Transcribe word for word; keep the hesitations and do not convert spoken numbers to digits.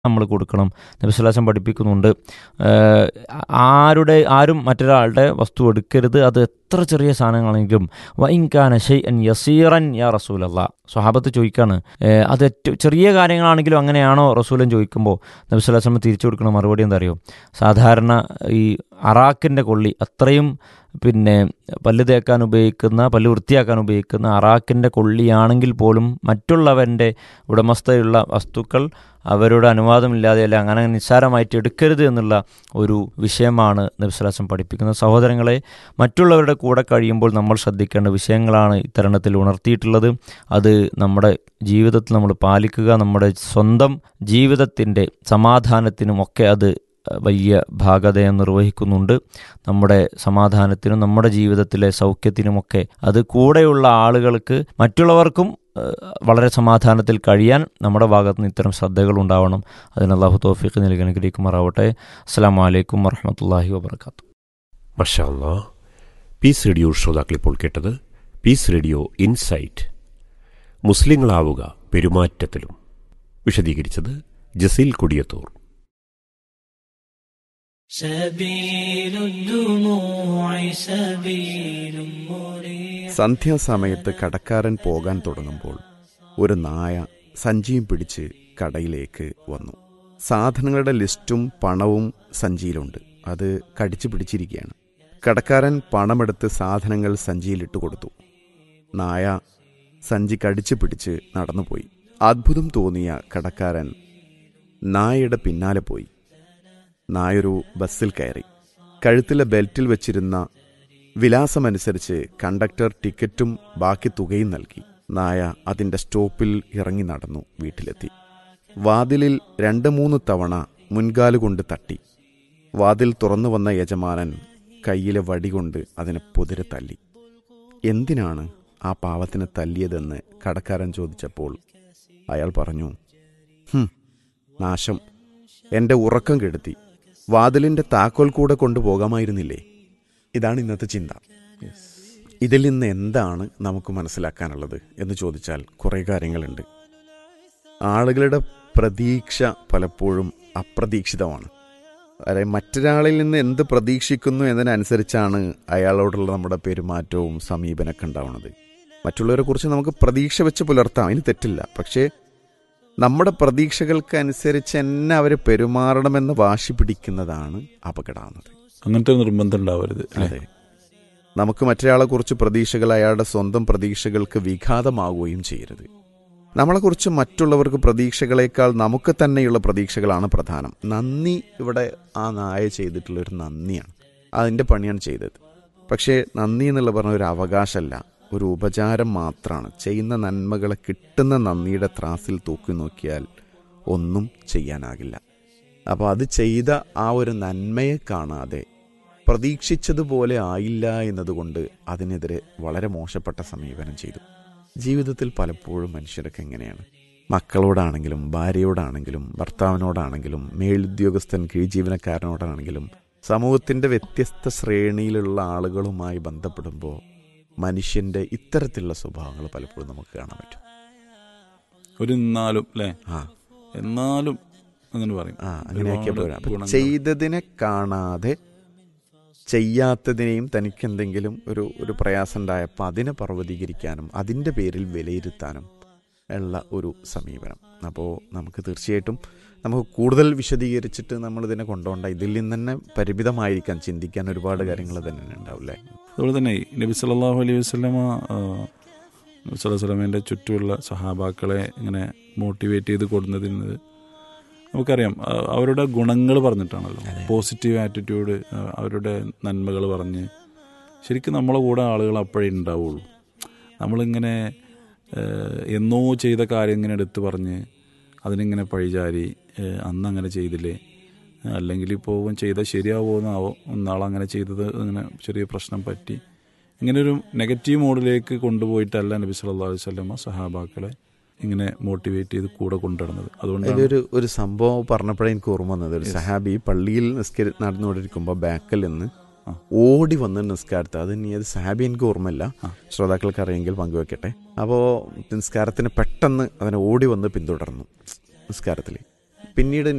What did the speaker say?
നമ്മൾ കൊടുക്കണം. നബി സ്വല്ലല്ലാഹു അലൈഹി വസല്ലം പഠിപ്പിക്കുന്നുണ്ട്, ഏഹ് ആരുടെ ആരും മറ്റൊരാളുടെ വസ്തു എടുക്കരുത്, അത് എത്ര ചെറിയ സാധനങ്ങളാണെങ്കിലും. വഇൻ കാന ശൈഅൻ യസീറൻ യാ റസൂലല്ലാഹ്, സ്വഹാബത്ത് ചോദിക്കാണ്, ഏഹ് അത് ഏറ്റവും ചെറിയ കാര്യങ്ങളാണെങ്കിലും അങ്ങനെയാണോ റസൂലൻ ചോദിക്കുമ്പോൾ നബി സ്വല്ലല്ലാഹു അലൈഹി വസല്ലം തിരിച്ചു കൊടുക്കുന്ന മറുപടി എന്താ അറിയോ? സാധാരണ ഈ അറാക്കിൻ്റെ കൊള്ളി, അത്രയും പിന്നെ പല്ല് തേക്കാൻ ഉപയോഗിക്കുന്ന, പല്ല് വൃത്തിയാക്കാൻ ഉപയോഗിക്കുന്ന അറാക്കിൻ്റെ കൊള്ളിയാണെങ്കിൽ പോലും മറ്റുള്ളവൻ്റെ ഉടമസ്ഥയുള്ള വസ്തുക്കൾ അവരുടെ അനുവാദമില്ലാതെ അല്ല അങ്ങനെ നിസ്സാരമായിട്ട് എടുക്കരുത് എന്നുള്ള ഒരു വിഷയമാണ് നബി സ്വല്ലല്ലാഹു അലൈഹി വസല്ലം പഠിപ്പിക്കുന്നത്. സഹോദരങ്ങളെ, മറ്റുള്ളവരുടെ കൂടെ കഴിയുമ്പോൾ നമ്മൾ ശ്രദ്ധിക്കേണ്ട വിഷയങ്ങളാണ് ഇത്തരണത്തിൽ ഉണർത്തിയിട്ടുള്ളത്. അത് നമ്മുടെ ജീവിതത്തിൽ നമ്മൾ പാലിക്കുക. നമ്മുടെ സ്വന്തം ജീവിതത്തിൻ്റെ സമാധാനത്തിനുമൊക്കെ അത് വലിയ ഭാഗധേയം നിർവഹിക്കുന്നുണ്ട്. നമ്മുടെ സമാധാനത്തിനും നമ്മുടെ ജീവിതത്തിലെ സൗഖ്യത്തിനുമൊക്കെ അത് കൂടെയുള്ള ആളുകൾക്ക്, മറ്റുള്ളവർക്കും വളരെ സമാധാനത്തിൽ കഴിയാൻ നമ്മുടെ ഭാഗത്ത് നിന്ന് ഇത്തരം ശ്രദ്ധകൾ ഉണ്ടാവണം. അതിന് അല്ലാഹു തൗഫീഖ് നൽകി അനുഗ്രഹിക്കുമാറാവട്ടെ. അസ്സലാമു അലൈക്കും വറഹ്മത്തുള്ളാഹി വബറകാതുഹു. മാഷാ അല്ലാഹ്. പീസ് റേഡിയോ ശ്രോതാക്കൾ ഇപ്പോൾ കേട്ടത് പീസ് റേഡിയോ ഇൻസൈറ്റ്, മുസ്ലിങ്ങളാവുക പെരുമാറ്റത്തിലും. വിശദീകരിച്ചത് ജസീൽ കൊടിയത്തൂർ. സന്ധ്യാസമയത്ത് കടക്കാരൻ പോകാൻ തുടങ്ങുമ്പോൾ ഒരു നായ സഞ്ചിയും പിടിച്ച് കടയിലേക്ക് വന്നു. സാധനങ്ങളുടെ ലിസ്റ്റും പണവും സഞ്ചിയിലുണ്ട്. അത് കടിച്ചു പിടിച്ചിരിക്കുകയാണ്. കടക്കാരൻ പണമെടുത്ത് സാധനങ്ങൾ സഞ്ചിയിലിട്ട് കൊടുത്തു. നായ സഞ്ചി കടിച്ചു പിടിച്ച് നടന്നുപോയി. അത്ഭുതം തോന്നിയ കടക്കാരൻ നായയുടെ പിന്നാലെ പോയി. നായൊരു ബസ്സിൽ കയറി. കഴുത്തിലെ ബെൽറ്റിൽ വെച്ചിരുന്ന വിലാസമനുസരിച്ച് കണ്ടക്ടർ ടിക്കറ്റും ബാക്കി തുകയും നൽകി. നായ അതിൻ്റെ സ്റ്റോപ്പിൽ ഇറങ്ങി നടന്നു വീട്ടിലെത്തി. വാതിലിൽ രണ്ട് മൂന്ന് തവണ മുൻകാലുകൊണ്ട് തട്ടി. വാതിൽ തുറന്നു വന്ന യജമാനൻ കയ്യിലെ വടികൊണ്ട് അതിനെ പൊതിരെ തല്ലി. എന്തിനാണ് ആ പാവത്തിനെ തല്ലിയതെന്ന് കടക്കാരൻ ചോദിച്ചപ്പോൾ അയാൾ പറഞ്ഞു, ഹും നാശം, എൻ്റെ ഉറക്കം കെടുത്തി. വാതിലിൻ്റെ താക്കോൽ കൂടെ കൊണ്ടുപോകാമായിരുന്നില്ലേ? ഇതാണ് ഇന്നത്തെ ചിന്ത. ഇതിൽ നിന്ന് എന്താണ് നമുക്ക് മനസ്സിലാക്കാനുള്ളത് എന്ന് ചോദിച്ചാൽ കുറേ കാര്യങ്ങളുണ്ട്. ആളുകളുടെ പ്രതീക്ഷ പലപ്പോഴും അപ്രതീക്ഷിതമാണ്. അതായത് മറ്റൊരാളിൽ നിന്ന് എന്ത് പ്രതീക്ഷിക്കുന്നു എന്നതിനനുസരിച്ചാണ് അയാളോടുള്ള നമ്മുടെ പെരുമാറ്റവും സമീപനമൊക്കെ ഉണ്ടാവുന്നത്. മറ്റുള്ളവരെ കുറിച്ച് നമുക്ക് പ്രതീക്ഷ വെച്ച് പുലർത്താം, അതിന് തെറ്റില്ല. പക്ഷേ നമ്മുടെ പ്രതീക്ഷകൾക്ക് അനുസരിച്ച് തന്നെ അവർ പെരുമാറണമെന്ന് വാശി പിടിക്കുന്നതാണ് അപകടമാകുന്നത്. അങ്ങനത്തെ നിർബന്ധം ഉണ്ടാവരുത്. അതെ, നമുക്ക് മറ്റൊരാളെ കുറിച്ച് പ്രതീക്ഷകൾ അയാളുടെ സ്വന്തം പ്രതീക്ഷകൾക്ക് വിഘാതമാവുകയും ചെയ്യരുത്. നമ്മളെക്കുറിച്ച് മറ്റുള്ളവർക്ക് പ്രതീക്ഷകളേക്കാൾ നമുക്ക് തന്നെയുള്ള പ്രതീക്ഷകളാണ് പ്രധാനം. നന്ദി ഇവിടെ ആ നായ ചെയ്തിട്ടുള്ളൊരു നന്ദിയാണ്, അതിൻ്റെ പണിയാണ് ചെയ്തത്. പക്ഷേ നന്ദി എന്നുള്ള പറഞ്ഞ ഒരു അവകാശമല്ല, ഒരു ഉപചാരം മാത്രമാണ്. ചെയ്യുന്ന നന്മകളെ കിട്ടുന്ന നന്ദിയുടെ ത്രാസിൽ തൂക്കി നോക്കിയാൽ ഒന്നും ചെയ്യാനാകില്ല. അപ്പോൾ അത് ചെയ്ത ആ ഒരു നന്മയെ കാണാതെ പ്രതീക്ഷിച്ചതുപോലെ ആയില്ല എന്നതുകൊണ്ട് അതിനെതിരെ വളരെ മോശപ്പെട്ട സമീപനം ചെയ്തു. ജീവിതത്തിൽ പലപ്പോഴും മനുഷ്യരൊക്കെ എങ്ങനെയാണ്, മക്കളോടാണെങ്കിലും ഭാര്യയോടാണെങ്കിലും ഭർത്താവിനോടാണെങ്കിലും മേലുദ്യോഗസ്ഥൻ കീഴ്ജീവനക്കാരനോടാണെങ്കിലും സമൂഹത്തിൻ്റെ വ്യത്യസ്ത ശ്രേണിയിലുള്ള ആളുകളുമായി ബന്ധപ്പെടുമ്പോൾ മനുഷ്യൻ്റെ ഇത്തരത്തിലുള്ള സ്വഭാവങ്ങൾ പലപ്പോഴും നമുക്ക് കാണാൻ പറ്റും. ഒരു എന്നാലും അല്ലേ, ആ എന്നാലും അങ്ങനെ പറയും. ആ അങ്ങനെയൊക്കെ പോരാ. അപ്പം ചെയ്തതിനെ കാണാതെ ചെയ്യാത്തതിനെയും തനിക്കെന്തെങ്കിലും ഒരു ഒരു പ്രയാസം ഉണ്ടായപ്പോൾ അതിനെ പർവ്വതീകരിക്കാനും അതിൻ്റെ പേരിൽ വിലയിരുത്താനും ഉള്ള ഒരു സമീപനം. അപ്പോൾ നമുക്ക് തീർച്ചയായിട്ടും നമുക്ക് കൂടുതൽ വിശദീകരിച്ചിട്ട് നമ്മളിതിനെ കൊണ്ടുപോകണ്ട. ഇതിൽ നിന്ന് തന്നെ പരിമിതമായിരിക്കാൻ ചിന്തിക്കാൻ ഒരുപാട് കാര്യങ്ങൾ തന്നെ ഉണ്ടാവില്ലേ. അതുപോലെ തന്നെ നബി സല്ലല്ലാഹു അലൈഹി വസല്ലമ നബി സല്ലല്ലാഹു അലൈഹി വസല്ലമയുടെ ചുറ്റുമുള്ള സഹാബാക്കളെ ഇങ്ങനെ മോട്ടിവേറ്റ് ചെയ്ത് കൊടുക്കുന്നതിന് നമുക്കറിയാം, അവരുടെ ഗുണങ്ങൾ പറഞ്ഞിട്ടാണല്ലോ. പോസിറ്റീവ് ആറ്റിറ്റ്യൂഡ്, അവരുടെ നന്മകൾ പറഞ്ഞ് ശരിക്കും നമ്മളെ കൂടെ ആളുകൾ അപ്പോഴേ ഉണ്ടാവുള്ളൂ. നമ്മളിങ്ങനെ എന്നോ ചെയ്ത കാര്യം ഇങ്ങനെ എടുത്ത് പറഞ്ഞ് അതിനിങ്ങനെ പഴിചാരി അന്നങ്ങനെ ചെയ്തില്ലേ, അല്ലെങ്കിൽ ഇപ്പോൾ ചെയ്താൽ ശരിയാവുമെന്നാവോ, നാളങ്ങനെ ചെയ്തത് അങ്ങനെ ചെറിയ പ്രശ്നം പറ്റി, ഇങ്ങനൊരു നെഗറ്റീവ് മോഡിലേക്ക് കൊണ്ടുപോയിട്ടല്ല നബി സല്ലല്ലാഹു അലൈഹി വസല്ലമ സഹാബാക്കളെ ഇങ്ങനെ മോട്ടിവേറ്റ് ചെയ്ത് കൂടെ കൊണ്ടുവരുന്നത്. അതുകൊണ്ട് അതിലൊരു ഒരു സംഭവം പറഞ്ഞപ്പോഴേ എനിക്ക് ഓർമ്മ വന്നത്, ഒരു സഹാബി പള്ളിയിൽ നിസ്കരി നടന്നുകൊണ്ടിരിക്കുമ്പോൾ ബാക്കിൽ നിന്ന് ഓടി വന്ന് നിസ്കാരത്തെ, അത് ഇനി അത് സഹാബി എനിക്ക് ഓർമ്മയില്ല, ശ്രോതാക്കൾക്ക് അറിയെങ്കിൽ പങ്കുവെക്കട്ടെ. അപ്പോൾ നിസ്കാരത്തിന് പെട്ടെന്ന് അതിനെ ഓടി വന്ന് പിന്തുടർന്നു നിസ്കാരത്തിൽ. പിന്നീട്